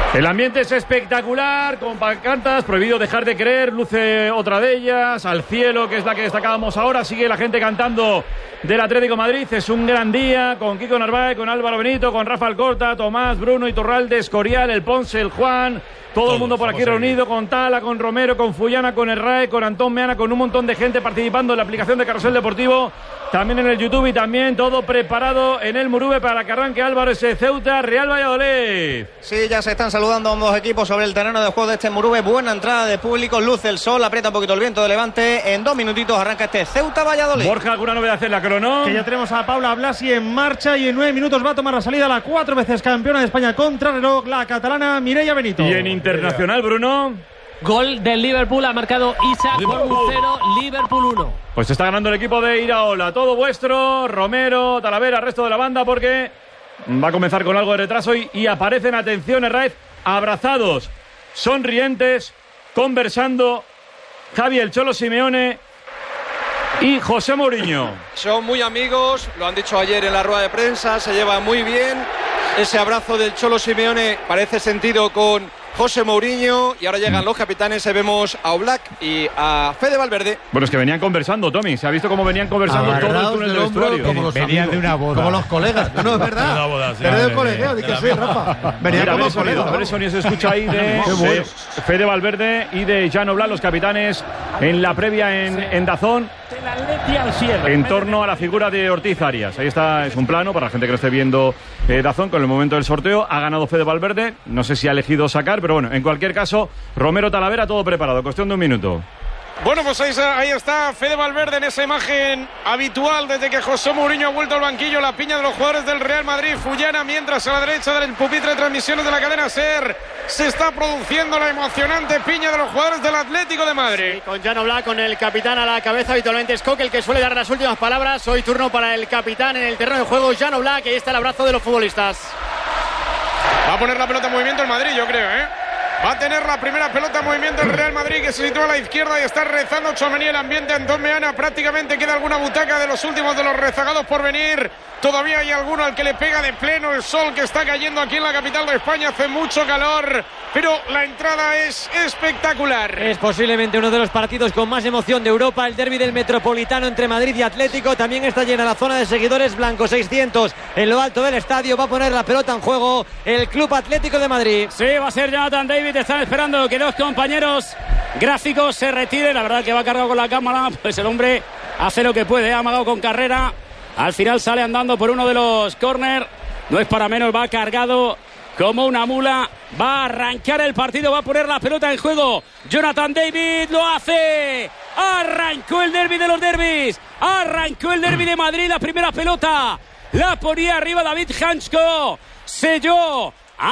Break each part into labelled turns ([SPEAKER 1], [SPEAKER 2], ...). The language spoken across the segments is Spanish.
[SPEAKER 1] El ambiente es espectacular, con pancartas, prohibido dejar de creer, luce otra de ellas, al cielo, que es la que destacábamos ahora, sigue la gente cantando del Atlético de Madrid, es un gran día, con Kiko Narváez, con Álvaro Benito, con Rafa Alcorta, Tomás, Bruno, Iturralde, Escorial, el Ponce, el Juan, todo el mundo por aquí reunido, con Tala, con Romero, con Fullana, con Herrae, con Antón Meana, con un montón de gente participando en la aplicación de Carrusel Deportivo, también en el YouTube y también todo preparado en el Murube para que arranque Álvaro ese Ceuta, Real Valladolid.
[SPEAKER 2] Sí, ya se están saludando ambos equipos sobre el terreno de juego de este Murube. Buena entrada de público, luce el sol, aprieta un poquito el viento de levante. En 2 minutitos arranca este Ceuta Valladolid.
[SPEAKER 1] Borja, ¿alguna novedad en la crono?
[SPEAKER 3] Que ya tenemos a Paula Blasi en marcha y en 9 minutos va a tomar la salida la 4 veces campeona de España contrarreloj, la catalana Mireia Benito.
[SPEAKER 1] Y en internacional, Bruno.
[SPEAKER 4] Gol del Liverpool, ha marcado Isaac, Bournemouth 0, Liverpool 1.
[SPEAKER 1] Pues está ganando el equipo de Iraola. Todo vuestro, Romero, Talavera, resto de la banda, porque va a comenzar con algo de retraso y aparecen, atención, Herraiz, abrazados, sonrientes, conversando Javi el Cholo Simeone y José Mourinho.
[SPEAKER 5] Son muy amigos, lo han dicho ayer en la rueda de prensa, se llevan muy bien. Ese abrazo del Cholo Simeone parece sentido con José Mourinho, y ahora llegan los capitanes. Vemos a Oblak y a Fede Valverde.
[SPEAKER 1] Bueno, es que venían conversando, Tommy. Se ha visto cómo venían conversando todo el túnel del vestuario.
[SPEAKER 6] Venían de una boda.
[SPEAKER 3] Como los colegas. No, es verdad.
[SPEAKER 6] Una boda, sí.
[SPEAKER 3] Pero del colegio, di que sí, Rafa. Venían como colegas.
[SPEAKER 1] A ver, Sonia, se escucha ahí de Fede Valverde y de Jan Oblak, los capitanes, en la previa en Dazón, en torno a la figura de Ortiz Arias. Ahí está, es un plano para la gente que lo esté viendo Dazón con el momento del sorteo. Ha ganado Fede Valverde. No sé si ha elegido sacar, pero bueno, en cualquier caso, Romero, Talavera, todo preparado, cuestión de un minuto.
[SPEAKER 7] Bueno, pues ahí está Fede Valverde en esa imagen habitual desde que José Mourinho ha vuelto al banquillo, la piña de los jugadores del Real Madrid. Fullana, mientras a la derecha del pupitre de transmisiones de la cadena SER se está produciendo la emocionante piña de los jugadores del Atlético de Madrid.
[SPEAKER 8] Sí, con Jan Oblak, con el capitán a la cabeza, habitualmente es Coque el que suele dar las últimas palabras. Hoy turno para el capitán en el terreno de juego, Jan Oblak, y ahí está el abrazo de los futbolistas.
[SPEAKER 7] Va a poner la pelota en movimiento el Madrid, yo creo, Va a tener la primera pelota en movimiento el Real Madrid, que se sitúa a la izquierda y está rezando Tchouaméni. El ambiente, Antón Meana, prácticamente queda alguna butaca de los últimos de los rezagados por venir. Todavía hay alguno al que le pega de pleno el sol que está cayendo aquí en la capital de España. Hace mucho calor, pero la entrada es espectacular.
[SPEAKER 4] Es posiblemente uno de los partidos con más emoción de Europa, el derbi del Metropolitano entre Madrid y Atlético. También está llena la zona de seguidores blancos, 600 en lo alto del estadio. Va a poner la pelota en juego el Club Atlético de Madrid.
[SPEAKER 8] Sí, va a ser Jonathan David. Están esperando que dos compañeros gráficos se retiren. La verdad que va cargado con la cámara, pues el hombre hace lo que puede, ha amagado con carrera. Al final sale andando por uno de los córner. No es para menos, va cargado como una mula. Va a arrancar el partido, va a poner la pelota en juego. Jonathan David lo hace. Arrancó el derbi de los derbis. Arrancó el derbi de Madrid. La primera pelota la ponía arriba David Hansko. Selló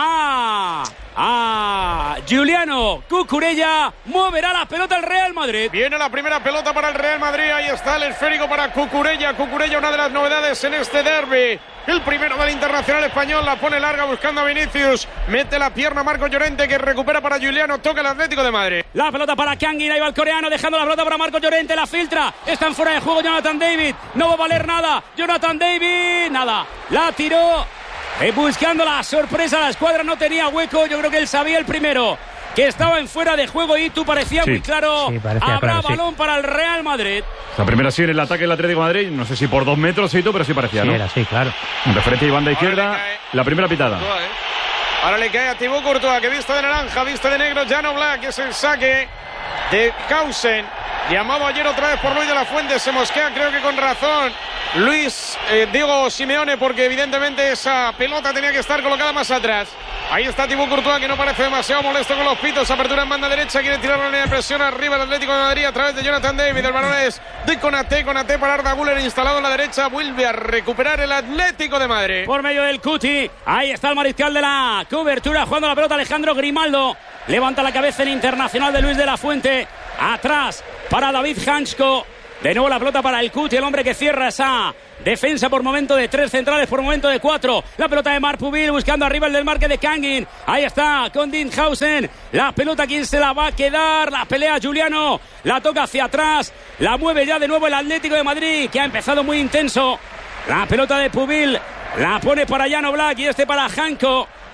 [SPEAKER 8] Giuliano Cucurella. Moverá la pelota el Real Madrid.
[SPEAKER 7] Viene la primera pelota para el Real Madrid. Ahí está el esférico para Cucurella. Cucurella, una de las novedades en este derbi. El primero del internacional español. La pone larga buscando a Vinicius. Mete la pierna Marco Llorente, que recupera para Giuliano. Toca el Atlético de Madrid.
[SPEAKER 8] La pelota para Kangin. Ahí va el coreano dejando la pelota para Marco Llorente. La filtra. Están fuera de juego Jonathan David. No va a valer nada. Jonathan David. Nada. La tiró. Buscando la sorpresa, la escuadra no tenía hueco. Yo creo que él sabía el primero que estaba en fuera de juego y tú parecía muy claro. Sí, habrá claro, balón para el Real Madrid.
[SPEAKER 1] La primera sí en el ataque del Atlético de Madrid. No sé si por 2 metros, pero sí parecía, ¿no?
[SPEAKER 3] Sí, era, sí, claro.
[SPEAKER 1] En referencia y banda izquierda, la primera pitada.
[SPEAKER 7] Ahora le cae a Thibaut Courtois, que viste de naranja, viste de negro. Jan Oblak, es el saque de Kausen. Llamado ayer otra vez por Luis de la Fuente. Se mosquea, creo que con razón, Diego Simeone, porque evidentemente esa pelota tenía que estar colocada más atrás. Ahí está Thibaut Courtois, que no parece demasiado molesto con los pitos. Apertura en banda derecha, quiere tirar la línea de presión arriba el Atlético de Madrid a través de Jonathan David. El balón es de Konaté para Arda Güler, instalado en la derecha. Vuelve a recuperar el Atlético de Madrid.
[SPEAKER 8] Por medio del Cuti, ahí está el mariscal de la cobertura, jugando la pelota Alejandro Grimaldo. Levanta la cabeza el internacional de Luis de la Fuente. Atrás para David Hansko. De nuevo la pelota para el Cuti, el hombre que cierra esa defensa por momento de 3 centrales, por momento de 4. La pelota de Marc Pubil buscando arriba el desmarque de Kangin. Ahí está con Dinhausen. La pelota, ¿quién se la va a quedar? La pelea Giuliano. La toca hacia atrás. La mueve ya de nuevo el Atlético de Madrid, que ha empezado muy intenso. La pelota de Pubil la pone para Jan Oblak y para Hansko.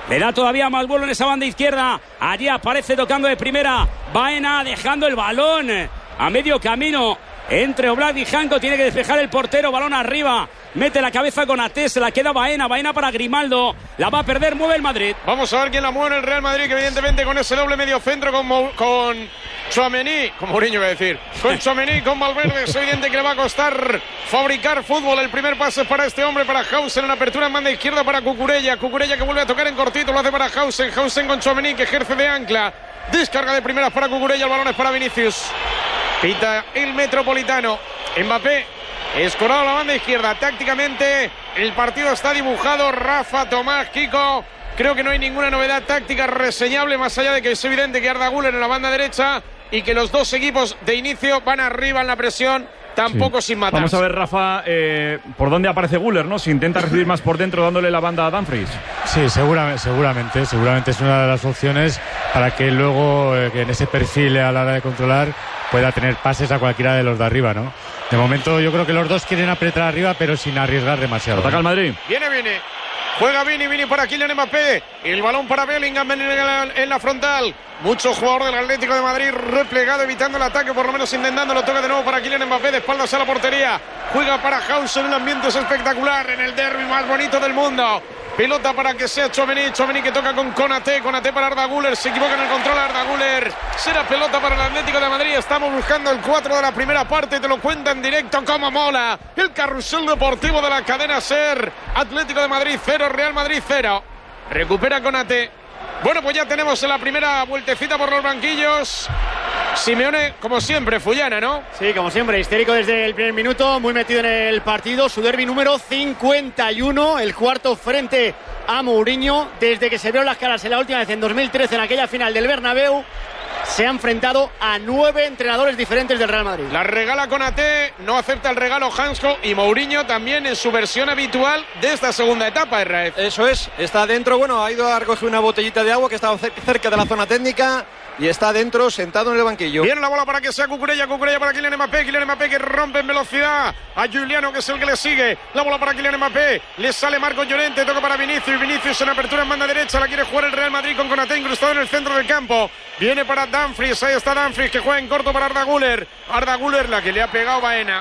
[SPEAKER 8] Le da todavía más vuelo en esa banda izquierda. Allí aparece tocando de primera Baena, dejando el balón a medio camino entre Oblak y Janko. Tiene que despejar el portero, balón arriba. Mete la cabeza con Até, se la queda Baena para Grimaldo. La va a perder, mueve el Madrid.
[SPEAKER 7] Vamos a ver quién la mueve en el Real Madrid, que evidentemente con ese doble medio centro con Tchouaméni, con Mourinho voy a decir, con Tchouaméni, con Valverde, es evidente que le va a costar fabricar fútbol. El primer pase para este hombre, para Hausen, en apertura en banda izquierda para Cucurella que vuelve a tocar en cortito, lo hace para Hausen con Tchouaméni, que ejerce de ancla. Descarga de primeras para Cucurella, el balón es para Vinicius. Pita el Metropolitano. Mbappé escorado a la banda izquierda. Tácticamente el partido está dibujado. Rafa, Tomás, Kiko, creo que no hay ninguna novedad táctica reseñable, más allá de que es evidente que Arda Güler en la banda derecha y que los dos equipos de inicio van arriba en la presión, tampoco sin matar.
[SPEAKER 1] Vamos a ver, Rafa, por dónde aparece Güler, ¿no? Si intenta recibir más por dentro dándole la banda a Dumfries.
[SPEAKER 6] Sí, seguramente es una de las opciones para que luego que en ese perfil a la hora de controlar pueda tener pases a cualquiera de los de arriba, ¿no? De momento yo creo que los dos quieren apretar arriba, pero sin arriesgar demasiado.
[SPEAKER 1] Ataca el Madrid.
[SPEAKER 7] Viene. Juega Vini para Kylian Mbappé. El balón para Bellingham en la frontal. Mucho jugador del Atlético de Madrid replegado, evitando el ataque, por lo menos intentándolo. Toca de nuevo para Kylian Mbappé, de espaldas a la portería. Juega para Hausen, el ambiente es espectacular en el derbi más bonito del mundo. Pelota para que sea Tchouaméni que toca con Konaté para Arda Güler, se equivoca en el control Arda Güler. Será pelota para el Atlético de Madrid. Estamos buscando el 4 de la primera parte, te lo cuenta en directo, como mola. El carrusel deportivo de la cadena SER. Atlético de Madrid 0, Real Madrid 0. Recupera Konaté. Bueno, pues ya tenemos en la primera vueltecita por los banquillos. Simeone, como siempre, Fullana, ¿no?
[SPEAKER 9] Sí, como siempre, histérico desde el primer minuto, muy metido en el partido. Su derbi número 51, el cuarto frente a Mourinho. Desde que se vio las caras en la última vez, en 2013, en aquella final del Bernabéu, se ha enfrentado a 9 entrenadores diferentes del Real Madrid.
[SPEAKER 7] La regala Konaté, no acepta el regalo Hansko, y Mourinho también en su versión habitual de esta segunda etapa, Israel.
[SPEAKER 5] Eso es, está dentro, bueno, ha ido a recoger una botellita de agua que estaba cerca de la zona técnica y está dentro, sentado en el banquillo.
[SPEAKER 7] Viene la bola para que sea Cucurella para Kylian Mbappé que rompe en velocidad a Giuliano, que es el que le sigue. La bola para Kylian Mbappé, le sale Marcos Llorente, toca para Vinicius en apertura en banda derecha, la quiere jugar el Real Madrid con Konaté incrustado en el centro del campo. Viene para Dumfries, ahí está Dumfries que juega en corto para Arda Güler, la que le ha pegado Baena.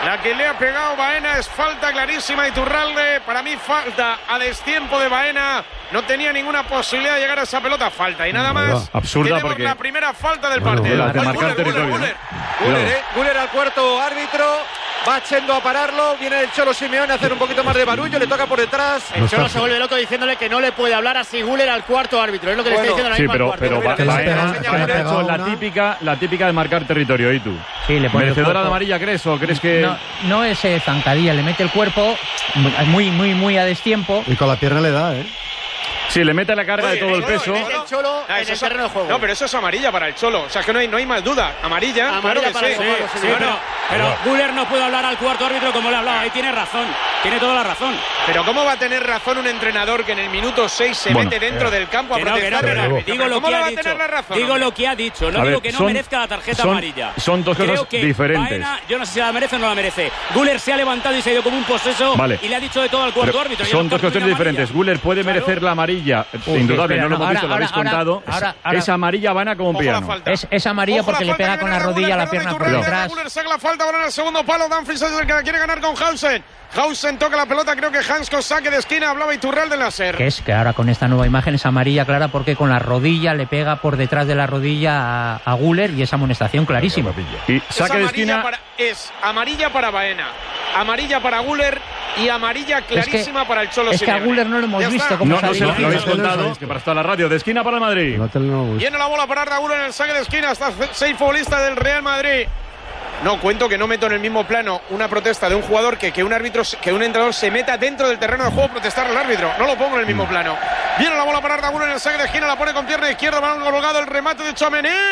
[SPEAKER 7] Es falta clarísima de Iturralde. Para mí falta a destiempo de Baena. No tenía ninguna posibilidad de llegar a esa pelota. Falta y nada más.
[SPEAKER 1] Absurda.
[SPEAKER 7] Tenemos
[SPEAKER 1] porque
[SPEAKER 7] la primera falta del partido.
[SPEAKER 1] De marcar territorio.
[SPEAKER 5] Güler al cuarto árbitro. Va Chendo a pararlo. Viene el Cholo Simeone a hacer un poquito más de barullo. Le toca por detrás.
[SPEAKER 9] El Cholo se vuelve loco diciéndole que no le puede hablar así Güler al cuarto árbitro. Es lo que le está diciendo la misma cuarto.
[SPEAKER 1] Pero Baena ha hecho la típica de marcar territorio. ¿Y tú?
[SPEAKER 10] Sí, le pone
[SPEAKER 1] ¿merecedora de amarilla crees o crees que...?
[SPEAKER 10] No es zancadilla, le mete el cuerpo muy a destiempo.
[SPEAKER 6] Y con la pierna le da, ¿eh?
[SPEAKER 1] Sí, le mete la carga de todo el peso.
[SPEAKER 9] El Cholo en el terreno de juego.
[SPEAKER 7] No, pero eso es amarilla para el Cholo. O sea, que no hay más duda. Amarilla claro que
[SPEAKER 9] para
[SPEAKER 7] sí.
[SPEAKER 8] Pero Güler no puede hablar al cuarto árbitro como le ha hablado. Ahí tiene razón. Tiene toda la razón.
[SPEAKER 7] Pero ¿cómo va a tener razón un entrenador que en el minuto 6 se mete dentro del campo a protestar?
[SPEAKER 8] Digo lo que ha dicho. Digo lo que ha dicho. No digo que no merezca la tarjeta amarilla.
[SPEAKER 1] Son dos cosas diferentes.
[SPEAKER 8] Baena, yo no sé si la merece o no la merece. Güler se ha levantado y se ha ido como un poseso y le ha dicho de todo al cuarto árbitro.
[SPEAKER 1] Son dos cuestiones diferentes. Güler puede merecer la amarilla. Indudable, no lo hemos visto, lo habéis contado. Es amarilla Baena como un piano.
[SPEAKER 10] Es amarilla porque le pega con la rodilla a la pierna por detrás.
[SPEAKER 7] Güler saca la falta, balón en el segundo palo. Dumfries es el que la quiere ganar con Hausen. Hausen toca la pelota, creo que Hansko, saque de esquina, hablaba Iturralde del SER.
[SPEAKER 10] Que es que ahora con esta nueva imagen es amarilla clara porque con la rodilla le pega por detrás de la rodilla a Güler y es amonestación clarísima.
[SPEAKER 1] Y saque de esquina.
[SPEAKER 7] Es amarilla para Baena, amarilla para Güler y amarilla clarísima para el Cholo Simeone.
[SPEAKER 10] Es que a Güler no lo hemos visto. Como
[SPEAKER 1] no lo habéis contado, que para estar la radio. De esquina para el Madrid.
[SPEAKER 7] Viene la bola para Arda Güler en el saque de esquina, hasta 6 futbolistas del Real Madrid. No, cuento que no meto en el mismo plano una protesta de un jugador que un entrenador se meta dentro del terreno de juego a protestar al árbitro. No lo pongo en el mismo plano. Viene la bola para Arda Güler en el saque de esquina, la pone con pierna izquierda, balón colgado, el remate de Tchouaméni.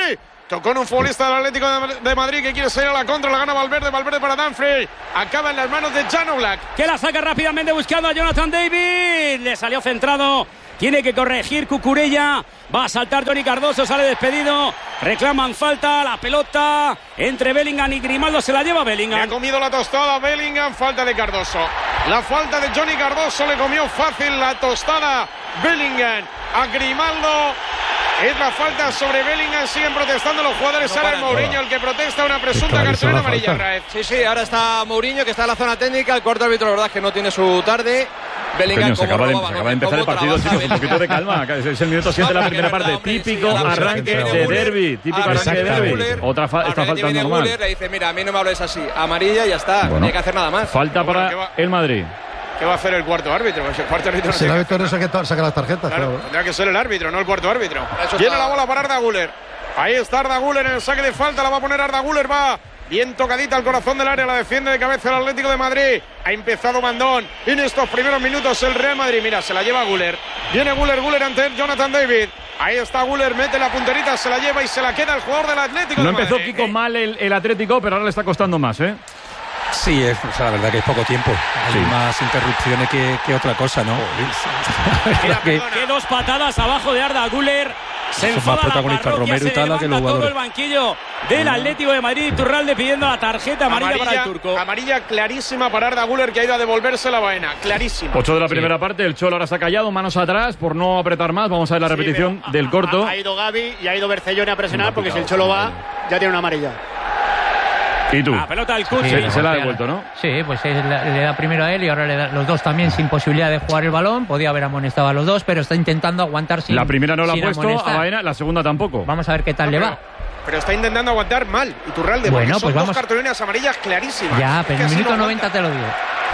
[SPEAKER 7] Tocó en un futbolista del Atlético de Madrid que quiere salir a la contra. La gana Valverde. Valverde para Dumfries. Acaba en las manos de Jan Oblak.
[SPEAKER 8] Que la saca rápidamente buscando a Jonathan David. Le salió centrado. Tiene que corregir Cucurella. Va a saltar Johnny Cardoso. Sale despedido. Reclaman falta. La pelota entre Bellingham y Grimaldo. Se la lleva Bellingham.
[SPEAKER 7] Le ha comido la tostada Bellingham. Falta de Cardoso. La falta de Johnny Cardoso. Le comió fácil la tostada Bellingham a Grimaldo. Es la falta sobre Bellingham. Siguen protestando los jugadores. Ahora Mourinho el que protesta una presunta cartulina amarilla. Raez.
[SPEAKER 5] Sí, ahora está Mourinho que está en la zona técnica. El cuarto árbitro, la verdad es que no tiene su tarde. Bellingham,
[SPEAKER 1] se acaba de empezar el partido, chicos, un poquito de calma. Es el minuto 7 de la primera parte. Típico arranque de derbi. Típico arranque de derbi. Otra está falta normal.
[SPEAKER 5] Le dice, mira, a mí no me hables así. Amarilla y ya está. No hay que hacer nada más.
[SPEAKER 1] Falta para el Madrid.
[SPEAKER 7] ¿Qué va a hacer el cuarto árbitro? El cuarto árbitro
[SPEAKER 11] si el árbitro saca las tarjetas.
[SPEAKER 7] Claro, tendrá que ser el árbitro, no el cuarto árbitro. Viene la bola para Arda Güler. Ahí está Arda Güler en el saque de falta. La va a poner Arda Güler. Va bien tocadita al corazón del área. La defiende de cabeza el Atlético de Madrid. Ha empezado Mandón. En estos primeros minutos el Real Madrid. Mira, se la lleva Güler. Viene Güler ante Jonathan David. Ahí está Güler, mete la punterita, se la lleva y se la queda el jugador del Atlético.
[SPEAKER 1] No empezó Kiko mal el Atlético, pero ahora le está costando más, ¿eh?
[SPEAKER 12] Sí, la verdad que es poco tiempo. Hay más interrupciones que otra cosa, ¿no?
[SPEAKER 8] Que dos patadas abajo de Arda Güler. Se enfada la parroquia, se levanta todo el banquillo del Atlético de Madrid. Iturralde pidiendo la tarjeta amarilla para el turco.
[SPEAKER 7] Amarilla clarísima para Arda Güler, que ha ido a devolverse la vaina. Clarísima.
[SPEAKER 1] 8 de la primera parte. El Cholo ahora se ha callado, manos atrás por no apretar más. Vamos a ver la repetición del corto.
[SPEAKER 9] Ha ido Gavi y ha ido Bercellone a presionar porque si el Cholo va, ya tiene una amarilla.
[SPEAKER 1] ¿Y tú?
[SPEAKER 8] La pelota del Cuti.
[SPEAKER 1] Se la ha devuelto, ¿no?
[SPEAKER 10] Sí, pues le da primero a él y ahora le da los dos también sin posibilidad de jugar el balón. Podía haber amonestado a los dos, pero está intentando aguantar sin.
[SPEAKER 1] La primera no la ha puesto
[SPEAKER 10] amonestar.
[SPEAKER 1] a Baena, la segunda tampoco.
[SPEAKER 10] Vamos a ver qué tal le va.
[SPEAKER 7] Pero está intentando aguantar mal Iturralde.
[SPEAKER 10] Bueno,
[SPEAKER 7] son
[SPEAKER 10] pues vamos.
[SPEAKER 7] Dos cartulinas amarillas clarísimas.
[SPEAKER 10] Ya, pero en el minuto 90 te lo digo.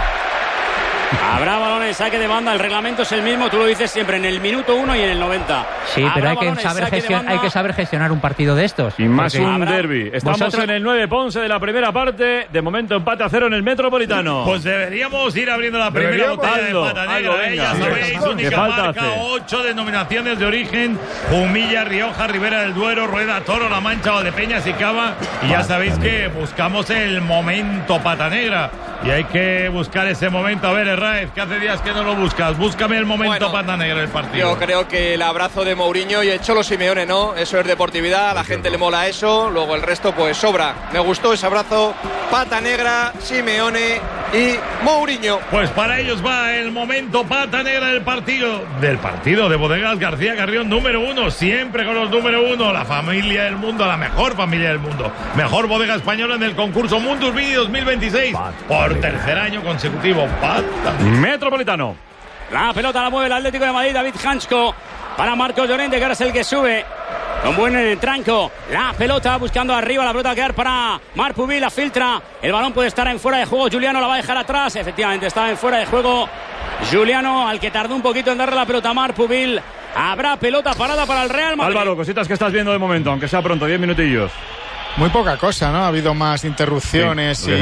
[SPEAKER 8] Habrá balón en saque de banda, el reglamento es el mismo, tú lo dices siempre, en el minuto 1 y en el 90.
[SPEAKER 10] Sí, pero hay que saber gestionar un partido de estos.
[SPEAKER 1] Y más un derbi. Estamos en el 9 Ponce de la primera parte. De momento empate a 0 en el Metropolitano.
[SPEAKER 13] Pues deberíamos ir abriendo la primera botella de pata negra. Ya sabéis, única marca, 8 denominaciones de origen: Humilla, Rioja, Ribera del Duero, Rueda, Toro, La Mancha, Valdepeñas y Cava. Y ya sabéis que buscamos el momento pata negra. Y hay que buscar ese momento. A ver, Herráez, que hace días que no lo buscas. Búscame el momento pata negra del partido.
[SPEAKER 5] Yo creo que el abrazo de Mourinho y el Cholo Simeone, ¿no? Eso es deportividad, a la gente le mola eso. Luego el resto, pues sobra. Me gustó ese abrazo. Pata negra, Simeone y Mourinho.
[SPEAKER 13] Pues para ellos va el momento pata negra del partido. Del partido de Bodegas García Carrión, número 1. Siempre con los número 1. La familia del mundo, la mejor familia del mundo. Mejor bodega española en el concurso Mundus Vini 2026. Por tercer año consecutivo. Pata
[SPEAKER 1] Metropolitano.
[SPEAKER 8] La pelota la mueve el Atlético de Madrid. David Hansko para Marcos Llorente, que ahora es el que sube. Con buen tranco. La pelota buscando arriba. La pelota va a quedar para Marc Pubil. La filtra. El balón puede estar en fuera de juego. Juliano la va a dejar atrás. Efectivamente está en fuera de juego Juliano, al que tardó un poquito en darle la pelota a Marc Pubil. Habrá pelota parada para el Real Madrid.
[SPEAKER 1] Álvaro, cositas que estás viendo de momento, aunque sea pronto, 10 minutillos.
[SPEAKER 14] Muy poca cosa, ¿no? Ha habido más interrupciones
[SPEAKER 1] sí,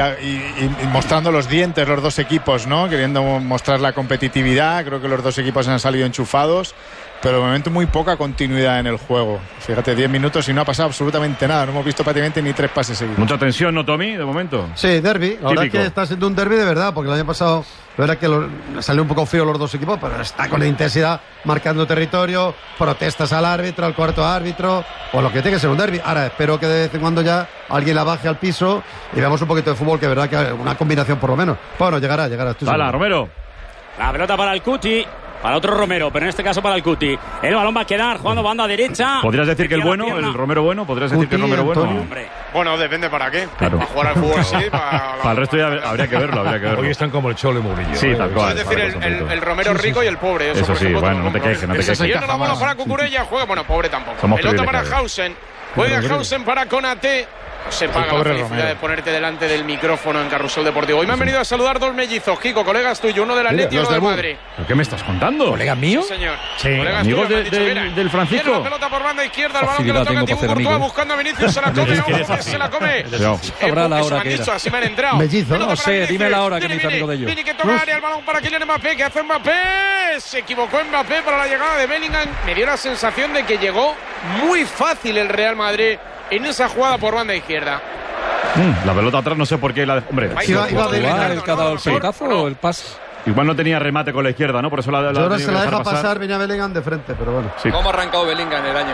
[SPEAKER 14] y mostrando los dientes los dos equipos, ¿no? Queriendo mostrar la competitividad. Creo que los dos equipos han salido enchufados, pero de momento muy poca continuidad en el juego. Fíjate, 10 minutos y no ha pasado absolutamente nada. No hemos visto prácticamente ni 3 pases seguidos.
[SPEAKER 1] Mucha tensión, ¿no, Tommy, de momento?
[SPEAKER 11] Sí, derbi. La verdad es que está siendo un derbi de verdad, porque el año pasado la verdad que salió un poco frío los dos equipos, pero está con intensidad, marcando territorio, protestas al árbitro, al cuarto árbitro, o lo que tiene que ser un derbi. Ahora espero que de vez en cuando ya alguien la baje al piso y veamos un poquito de fútbol, que de verdad que una combinación por lo menos. Bueno, llegará.
[SPEAKER 1] Hala, Romero.
[SPEAKER 8] La pelota para el Cuti. Para otro Romero, pero en este caso para el Cuti. El balón va a quedar jugando banda derecha.
[SPEAKER 1] ¿Podrías decir que el bueno, el Romero bueno? ¿Podrías decir que el Romero bueno?
[SPEAKER 7] Hombre. Bueno, depende para qué.
[SPEAKER 1] Claro.
[SPEAKER 7] Para jugar al fútbol sí,
[SPEAKER 1] para el resto ya habría que verlo,
[SPEAKER 13] Hoy están como el Cholo y Mourinho.
[SPEAKER 1] Sí, tal cual.
[SPEAKER 7] Es decir, el Romero rico y el pobre.
[SPEAKER 1] Eso sí, bueno, no te quejes.
[SPEAKER 7] Viene la bola para Cucurella, juega, bueno, pobre tampoco. Pelota para Hausen. Juega Hausen para Konaté. Se paga la felicidad de ponerte delante del micrófono en Carrusel Deportivo. Hoy me han venido a saludar dos mellizos, Kiko, colegas tuyos, uno del Atlético y uno del Madrid.
[SPEAKER 1] ¿Pero qué me estás contando?
[SPEAKER 12] ¿Colegas míos?
[SPEAKER 7] Sí, señor.
[SPEAKER 1] Sí, amigos del Francisco.
[SPEAKER 7] Tiene la pelota por banda izquierda, el balón que lo toca Thibaut Courtois buscando a Vinicius, se la come, ojo que se la come.
[SPEAKER 12] Habrá la hora que
[SPEAKER 7] era. Así me han entrado.
[SPEAKER 11] Mellizo,
[SPEAKER 12] no sé, dime la hora que me hizo amigo de ellos.
[SPEAKER 7] Tiene que tocar el balón para Kylian Mbappé, que hace Mbappé. Se equivocó Mbappé para la llegada de Bellingham. Me dio la sensación de que llegó muy fácil el Real Madrid en esa jugada por banda izquierda.
[SPEAKER 1] La pelota atrás, no sé por qué. Hombre,
[SPEAKER 11] iba
[SPEAKER 12] el que ha dado el pelotazo o el pase.
[SPEAKER 1] Igual no tenía remate con la izquierda, ¿no? Por eso la
[SPEAKER 11] ahora se la deja
[SPEAKER 1] pasar.
[SPEAKER 11] pasar, venía Bellingham de frente, pero bueno.
[SPEAKER 1] Sí.
[SPEAKER 5] ¿Cómo ha arrancado Bellingham el año?